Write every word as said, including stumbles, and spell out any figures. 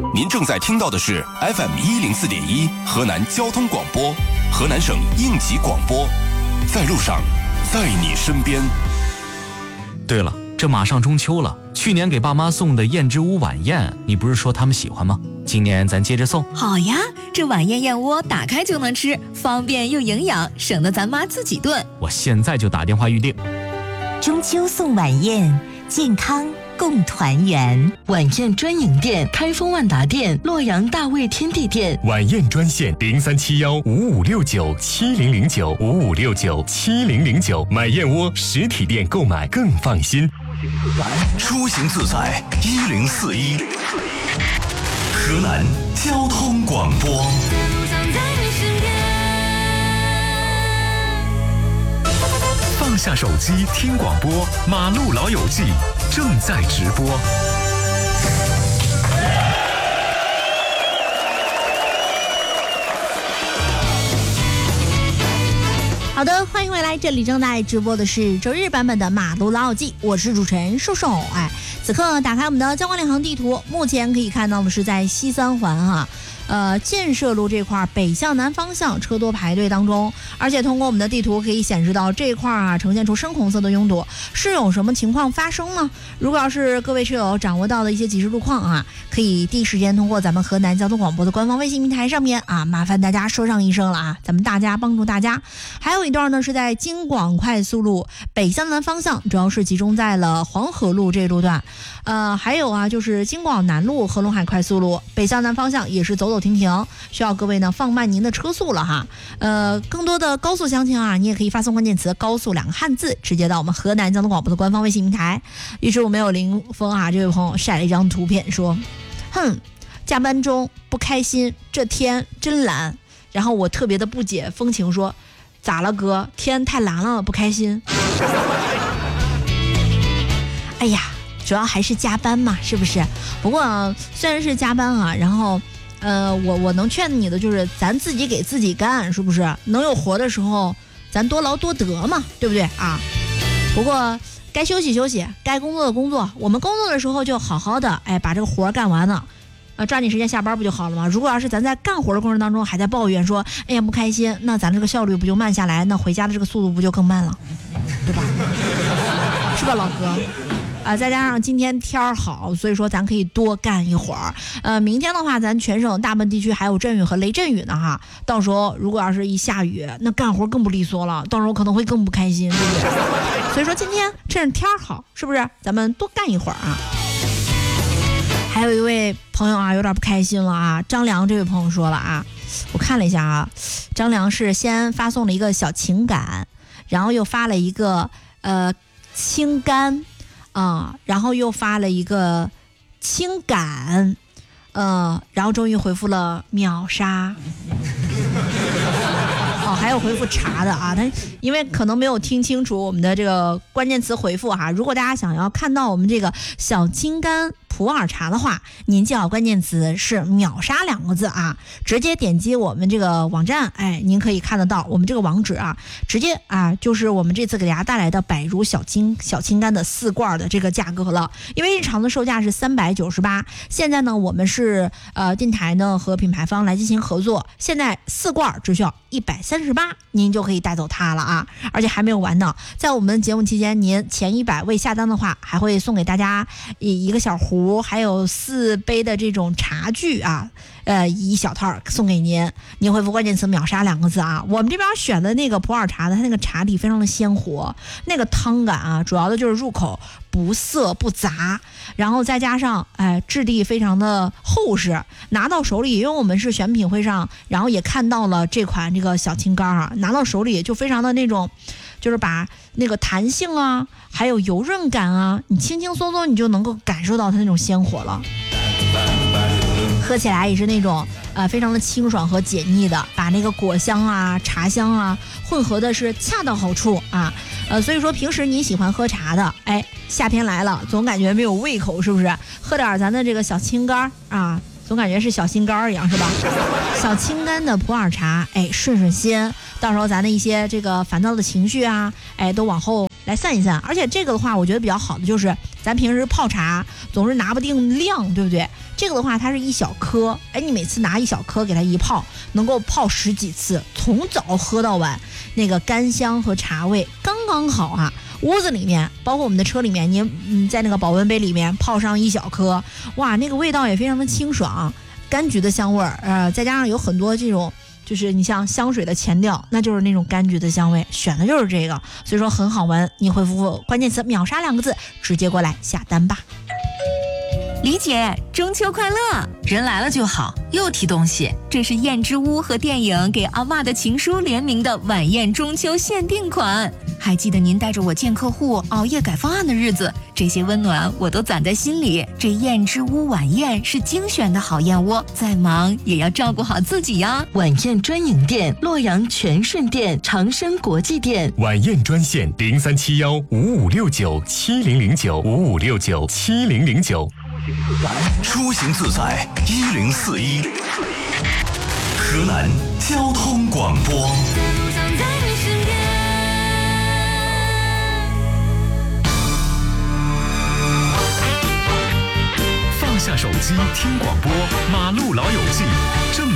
您正在听到的是 F M 一零四点一河南交通广播，河南省应急广播，在路上，在你身边。 对了，这马上中秋了，去年给爸妈送的燕之屋晚宴，你不是说他们喜欢吗？今年咱接着送。 好呀，这晚宴燕窝打开就能吃，方便又营养，省得咱妈自己炖。 我现在就打电话预定。 中秋送晚宴，健康共团圆。 晚宴专营店：开封万达店、洛阳大卫天地店。 晚宴专线：零三七幺五五六九七零零九五五六九七零零九。买燕窝实体店购买更放心。 出行自在一零四一，河南交通广播。 放下手机听广播，马路老友记正在直播。 好的，欢迎回来，这里正在直播的是周日版本的马路老友记，我是主持人瘦瘦。哎，此刻打开我们的交广领航地图，目前可以看到的是在西三环哈、啊。呃，建设路这块北向南方向车多排队当中，而且通过我们的地图可以显示到这块啊呈现出深红色的拥堵，是有什么情况发生呢？如果要是各位车友掌握到的一些即时路况啊，可以第一时间通过咱们河南交通广播的官方微信平台上面啊，麻烦大家说上一声了啊，咱们大家帮助大家。还有一段呢是在京广快速路北向南方向，主要是集中在了黄河路这一路段，呃，还有啊就是京广南路合龙海快速路北向南方向也是走走停停，需要各位呢放慢您的车速了哈。呃，更多的高速详情啊，你也可以发送关键词高速两个汉字，直接到我们河南交通广播的官方微信平台。于是我们有林峰啊这位朋友晒了一张图片说，哼，加班中不开心，这天真蓝。然后我特别的不解风情说，咋了哥，天太蓝了不开心？哎呀，主要还是加班嘛，是不是？不过、啊、虽然是加班啊，然后呃，我我能劝你的就是咱自己给自己干，是不是？能有活的时候咱多劳多得嘛，对不对啊？不过该休息休息，该工作的工作，我们工作的时候就好好的哎把这个活干完了，呃，抓紧时间下班不就好了吗？如果要是咱在干活的过程当中还在抱怨说哎呀不开心，那咱这个效率不就慢下来，那回家的这个速度不就更慢了，对吧？是吧老哥啊，再加上今天天儿好，所以说咱可以多干一会儿。呃，明天的话，咱全省大部分地区还有阵雨和雷阵雨呢哈。到时候如果要是一下雨，那干活更不利索了，到时候可能会更不开心，对不对？所以说今天趁着天儿好，是不是？咱们多干一会儿啊。还有一位朋友啊，有点不开心了啊。张良这位朋友说了啊，我看了一下啊，张良是先发送了一个小情感，然后又发了一个呃清肝。啊、嗯，然后又发了一个轻感，呃，然后终于回复了秒杀。哦，还有回复茶的啊，他因为可能没有听清楚我们的这个关键词回复哈。如果大家想要看到我们这个小青柑普洱茶的话，您记好关键词是秒杀两个字啊，直接点击我们这个网站，哎，您可以看得到我们这个网址啊，直接啊就是我们这次给大家带来的百如小青小青柑的四罐的这个价格了。因为日常的售价是三百九十八，现在呢我们是呃电台呢和品牌方来进行合作，现在四罐只需要一百三十八，您就可以带走它了啊！而且还没有完呢，在我们节目期间，您前一百位下单的话，还会送给大家一一个小壶，还有四杯的这种茶具啊，呃，一小套送给您。您回复关键词秒杀两个字啊！我们这边选的那个普洱茶的，它那个茶底非常的鲜活，那个汤感啊，主要的就是入口不涩不杂，然后再加上哎质地非常的厚实，拿到手里，因为我们是选品会上，然后也看到了这款这个小青柑啊，拿到手里就非常的那种，就是把那个弹性啊，还有油润感啊，你轻轻松松你就能够感受到它那种鲜活了。喝起来也是那种呃非常的清爽和解腻的，把那个果香啊茶香啊混合的是恰到好处啊，呃所以说平时你喜欢喝茶的，哎夏天来了总感觉没有胃口，是不是？喝点咱的这个小青柑啊，总感觉是小心肝一样，是吧？小青柑的普洱茶，哎顺顺心，到时候咱的一些这个烦躁的情绪啊，哎都往后来散一散。而且这个的话我觉得比较好的就是咱平时泡茶总是拿不定量，对不对？这个的话，它是一小颗，哎，你每次拿一小颗给它一泡，能够泡十几次，从早喝到晚，那个干香和茶味刚刚好啊。屋子里面，包括我们的车里面，你嗯在那个保温杯里面泡上一小颗，哇，那个味道也非常的清爽，柑橘的香味儿，呃，再加上有很多这种。就是你像香水的前调，那就是那种柑橘的香味，选的就是这个，所以说很好闻。你回复关键词秒杀两个字，直接过来下单吧。 李姐，中秋快乐！ 人来了就好，又提东西。 这是燕之屋和电影给阿嬷的情书联名的晚宴中秋限定款。还记得您带着我见客户、熬夜改方案的日子，这些温暖我都攒在心里。这燕之屋晚宴是精选的好燕窝，再忙也要照顾好自己呀。 晚宴专营店：洛阳全顺店、长生国际店。 晚宴专线零三七幺五五六九七零零九五五六九七零零九。 出行自在一零四一，河南交通广播。 放下手机听广播，马路老友记正